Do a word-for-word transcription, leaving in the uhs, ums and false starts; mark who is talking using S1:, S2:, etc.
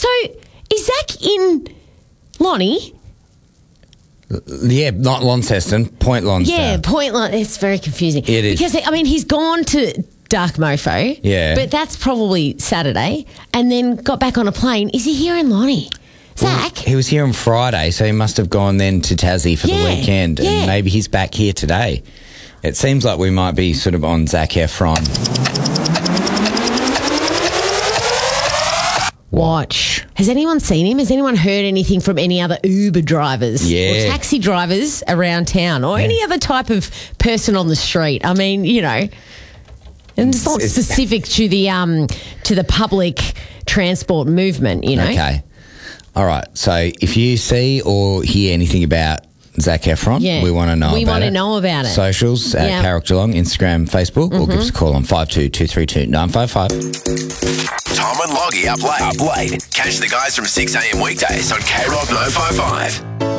S1: So is Zach in Lonnie?
S2: Yeah, not Launceston, Point Lonsdale.
S1: Yeah, Point Lon. It's very confusing.
S2: It is.
S1: Because, I mean, he's gone to Dark Mofo.
S2: Yeah.
S1: But that's probably Saturday. And then got back on a plane. Is he here in Lonnie? Zach?
S2: He was here on Friday, so he must have gone then to Tassie for
S1: Yeah,
S2: the weekend.
S1: yeah.
S2: And maybe he's back here today. It seems like we might be sort of on Zac Efron.
S1: Watch. Has anyone seen him? Has anyone heard anything from any other Uber drivers
S2: Yeah.
S1: or taxi drivers around town or any other type of person on the street? I mean, you know, and it's not
S2: It's-
S1: specific to the um to the public transport movement, you know.
S2: Okay. All right. So if you see or hear anything about Zac Efron,
S1: Yeah.
S2: we want to know
S1: We
S2: about
S1: wanna
S2: it.
S1: know about it.
S2: Socials at
S1: Yeah.
S2: Carrick Geelong, Instagram, Facebook, or give us a call on five two two three two nine five five.
S3: Tom and Loggy up late. Up late. Catch the guys from six a.m. weekdays on K Rock nine five five.